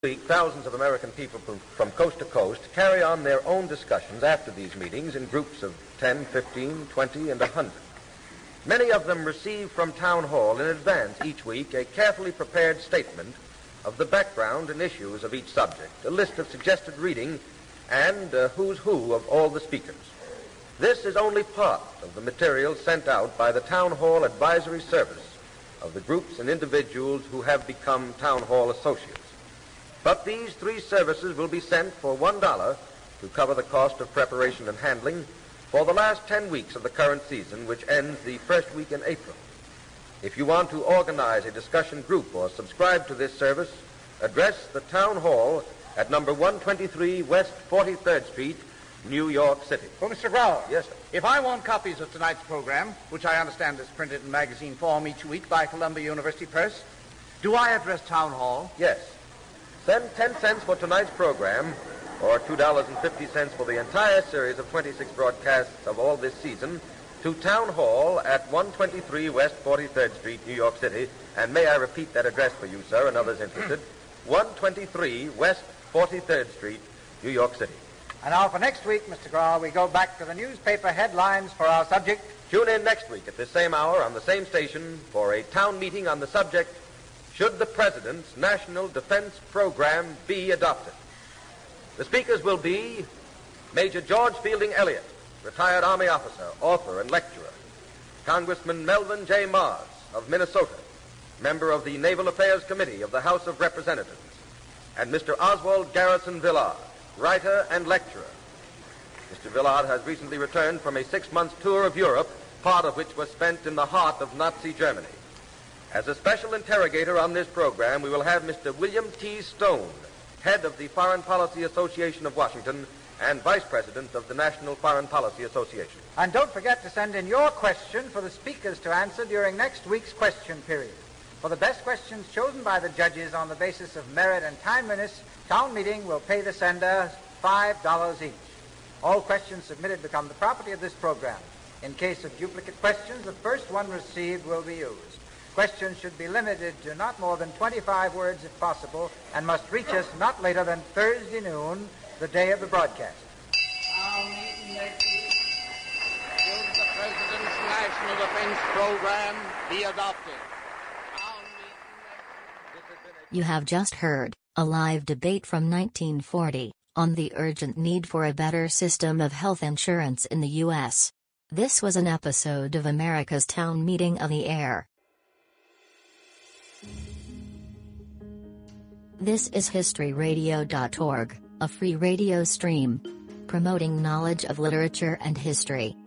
week, thousands of American people from coast to coast carry on their own discussions after these meetings in groups of 10, 15, 20, and 100. Many of them receive from Town Hall in advance each week a carefully prepared statement of the background and issues of each subject, a list of suggested reading, and who's who of all the speakers. This is only part of the material sent out by the Town Hall Advisory Service of the groups and individuals who have become Town Hall associates. But these three services will be sent for $1 to cover the cost of preparation and handling for the last 10 weeks of the current season, which ends the first week in April. If you want to organize a discussion group or subscribe to this service, address the Town Hall at number 123 West 43rd Street, New York City. Well, Mr. Grauer. Yes, sir. If I want copies of tonight's program, which I understand is printed in magazine form each week by Columbia University Press, do I address Town Hall? Yes. Send 10 cents for tonight's program, or $2.50 for the entire series of 26 broadcasts of all this season, to Town Hall at 123 West 43rd Street, New York City. And may I repeat that address for you, sir, and others interested. 123 West 43rd Street, New York City. And now for next week, Mr. Grauer, we go back to the newspaper headlines for our subject. Tune in next week at this same hour on the same station for a town meeting on the subject, should the President's National Defense Program be adopted? The speakers will be Major George Fielding Eliot, retired Army officer, author, and lecturer; Congressman Melvin J. Mars of Minnesota, member of the Naval Affairs Committee of the House of Representatives; and Mr. Oswald Garrison Villard, writer and lecturer. Mr. Villard has recently returned from a 6-month tour of Europe, part of which was spent in the heart of Nazi Germany. As a special interrogator on this program, we will have Mr. William T. Stone, head of the Foreign Policy Association of Washington and vice president of the National Foreign Policy Association. And don't forget to send in your question for the speakers to answer during next week's question period. For the best questions chosen by the judges on the basis of merit and timeliness, town meeting will pay the sender $5 each. All questions submitted become the property of this program. In case of duplicate questions, the first one received will be used. Questions should be limited to not more than 25 words if possible, and must reach us not later than Thursday noon, the day of the broadcast. Our meeting next week. Should the President's National Defense Program be adopted? You have just heard a live debate from 1940 on the urgent need for a better system of health insurance in the U.S. This was an episode of America's Town Meeting on the Air. This is historyradio.org, a free radio stream promoting knowledge of literature and history.